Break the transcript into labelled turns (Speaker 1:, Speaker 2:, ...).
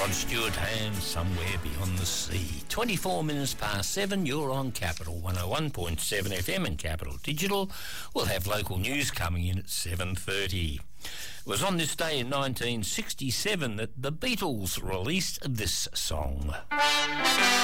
Speaker 1: Rod Stewart and Somewhere Beyond the Sea. 24 minutes past 7, you're on Capital 101.7 FM and Capital Digital. We'll have local news coming in at 7:30. It was on this day in 1967 that the Beatles released this song.